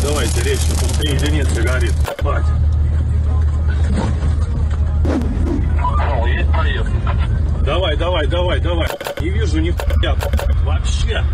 давайте, речь, тут 3 единицы горит. Спать. Есть проезд. Давай. Не вижу ни хуя. Вообще.